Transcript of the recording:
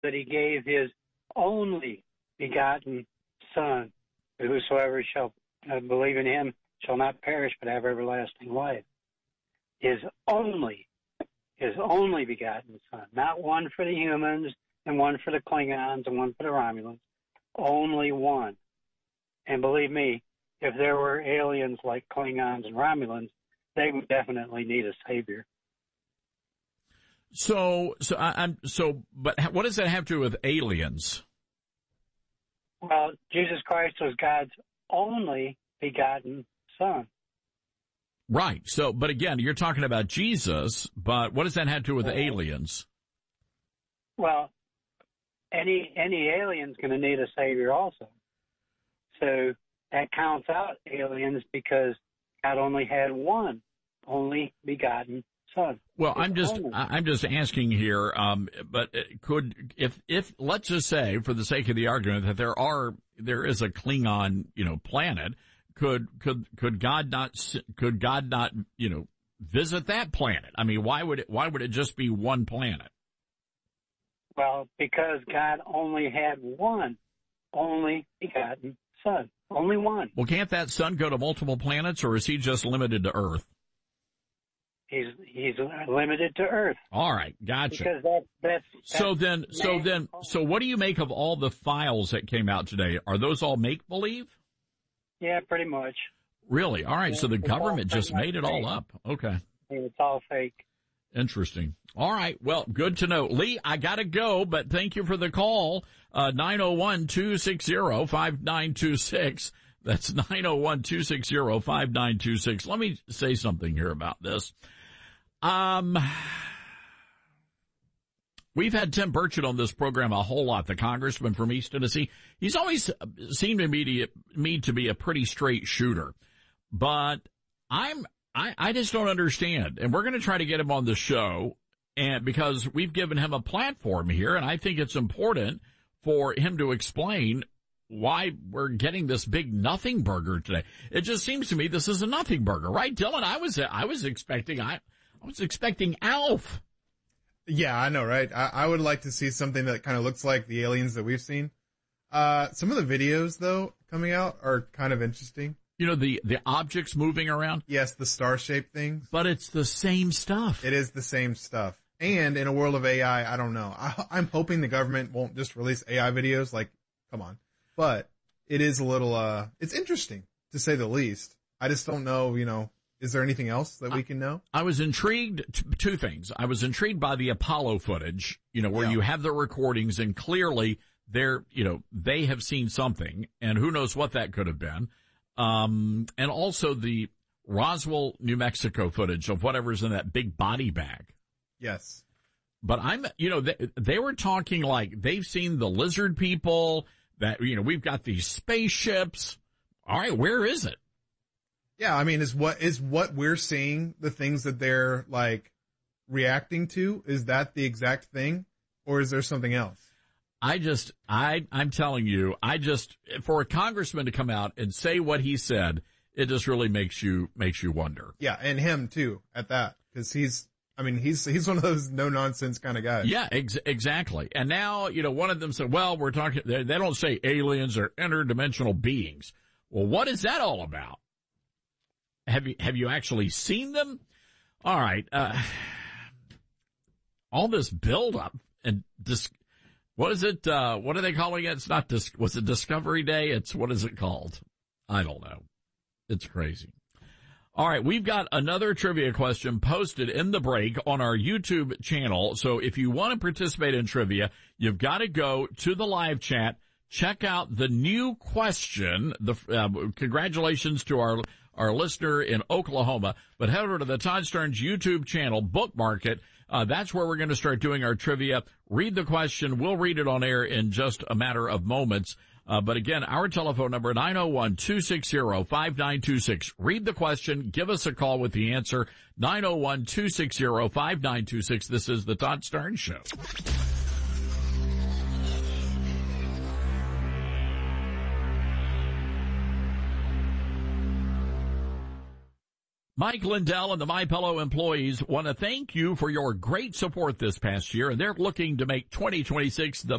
that he gave his only begotten Son, that whosoever shall believe in him shall not perish but have everlasting life. His only begotten Son, not one for the humans and one for the Klingons and one for the Romulans, only one. And believe me, if there were aliens like Klingons and Romulans, they would definitely need a savior. But what does that have to do with aliens? Well, Jesus Christ was God's only begotten Son. Right. So, but again, you're talking about Jesus, but what does that have to do with aliens? Well, any alien's going to need a savior also. So that counts out aliens because God only had one only begotten Son. Well, I'm just asking here, but if let's just say, for the sake of the argument, that there is a Klingon, planet, could God not, visit that planet? I mean, why would it just be one planet? Well, because God only had one only begotten Son. Only one. Well, can't that Son go to multiple planets, or is he just limited to Earth? He's limited to Earth. All right, gotcha. Because that's so what do you make of all the files that came out today? Are those all make-believe? Yeah, pretty much. Really? All right, so the government just made it all up. Okay. It's all fake. Interesting. All right, well, good to know. Lee, I gotta go, but thank you for the call. 901-260-5926. That's 901-260-5926. Let me say something here about this. We've had Tim Burchett on this program a whole lot, the congressman from East Tennessee. He's always seemed to me to be a pretty straight shooter. But I just don't understand. And we're going to try to get him on the show, and because we've given him a platform here, and I think it's important for him to explain why we're getting this big nothing burger today. It just seems to me this is a nothing burger, right, Dylan? I was expecting Alf. Yeah, I know, right? I would like to see something that kind of looks like the aliens that we've seen. Some of the videos, though, coming out are kind of interesting. The objects moving around? Yes, the star-shaped things. But it's the same stuff. It is the same stuff. And in a world of AI, I don't know. I'm hoping the government won't just release AI videos. Like, come on. But it is a little, it's interesting, to say the least. I just don't know, is there anything else that we can know? I was intrigued, two things. I was intrigued by the Apollo footage, where you have the recordings and clearly they have seen something, and who knows what that could have been. And also the Roswell, New Mexico footage of whatever's in that big body bag. Yes. But they were talking like they've seen the lizard people, that, we've got these spaceships. All right, where is it? Yeah, I mean, is what we're seeing the things that they're like reacting to? Is that the exact thing, or is there something else? I'm telling you, for a congressman to come out and say what he said, it just really makes you wonder. Yeah, and him too at that, because he's one of those no nonsense kind of guys. Yeah, exactly. And now, one of them said, well, we're talking, they don't say aliens or interdimensional beings. Well, what is that all about? Have you actually seen them? All right. All this buildup and what is it? What are they calling it? It's not was it Discovery Day? What is it called? I don't know. It's crazy. All right. We've got another trivia question posted in the break on our YouTube channel. So if you want to participate in trivia, you've got to go to the live chat, check out the new question. Congratulations to our listener in Oklahoma, but head over to the Todd Starnes YouTube channel, bookmark it. That's where we're going to start doing our trivia. Read the question. We'll read it on air in just a matter of moments. But again, our telephone number, 901-260-5926. Read the question. Give us a call with the answer, 901-260-5926. This is the Todd Starnes Show. Mike Lindell and the MyPillow employees want to thank you for your great support this past year, and they're looking to make 2026 the